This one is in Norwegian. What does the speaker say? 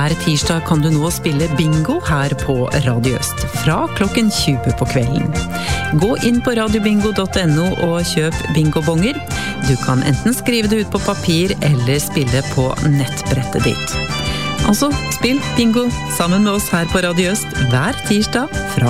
Hver tirsdag kan du nå spille bingo her på Radio Øst, fra klokken 20 på kvelden. Gå inn på radiobingo.no og kjøp bingobonger. Du kan enten skrive det ut på papir eller spille på nettbrettet ditt. Altså, spill bingo sammen med oss her på Radio Øst hver tirsdag fra